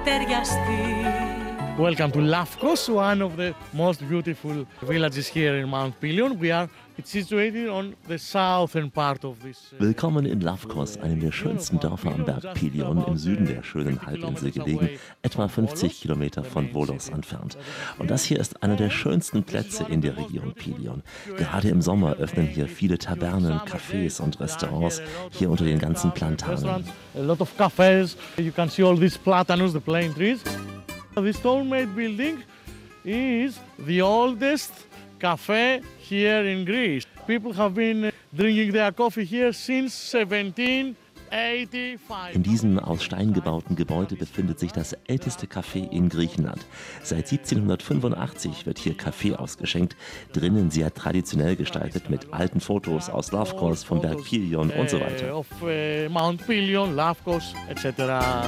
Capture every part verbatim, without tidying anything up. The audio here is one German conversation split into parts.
ταιριαστεί. Welcome to Lafkos, one of the most beautiful villages here in Mount Pelion. We are it's situated on the southern part of this. Willkommen in Lafkos, einem der schönsten Dörfer am Berg Pelion, im Süden der schönen Halbinsel gelegen, etwa fünfzig Kilometer von Volos entfernt. Und das hier ist einer der schönsten Plätze in der Region Pelion. Gerade im Sommer öffnen hier viele Tavernen, Cafés und Restaurants, hier unter den ganzen Plantanen. A lot of cafes. You can see all these platanos, the plane trees. This stone-made building is the oldest cafe here in Greece. People have been drinking their coffee here since seventeen eighty-five. In diesem aus Stein gebauten Gebäude befindet sich das älteste Café in Griechenland. Seit siebzehnhundertfünfundachtzig wird hier Kaffee ausgeschenkt, drinnen sehr traditionell gestaltet mit alten Fotos aus Lafkos, vom Berg Pelion und so weiter. Of uh, Mount Pelion, Lafkos, et cetera.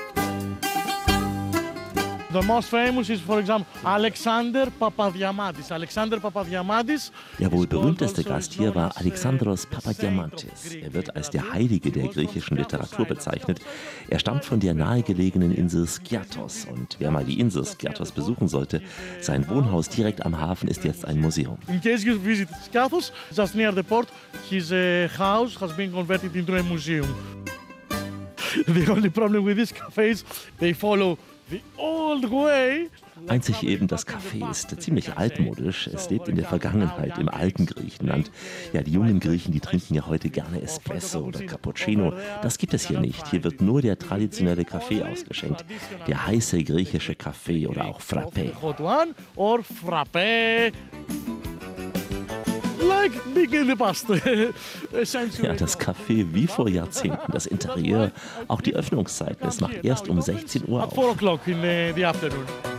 The most famous is, for example, Alexander Papadiamantis. Alexander Papadiamantis. Der wohl berühmteste Gast hier war Alexandros Papadiamantis. Er wird als der Heilige der griechischen Literatur bezeichnet. Er stammt von der nahegelegenen Insel Skiathos. Und wer mal die Insel Skiathos besuchen sollte, sein Wohnhaus direkt am Hafen ist jetzt ein Museum. In case you visit Skiathos, just near the port, his uh, house has been converted into a museum. The only problem with these cafes, they follow the old way. Einzig eben, das Café ist ziemlich altmodisch. Es lebt in der Vergangenheit, im alten Griechenland. Ja, die jungen Griechen, die trinken ja heute gerne Espresso oder Cappuccino. Das gibt es hier nicht. Hier wird nur der traditionelle Kaffee ausgeschenkt. Der heiße griechische Kaffee oder auch Frappé. Hot one or Frappé. Like big in the past. Ja, das Café wie vor Jahrzehnten, das Interieur, auch die Öffnungszeiten. Es macht erst um sechzehn Uhr auf. At four o'clock in the afternoon.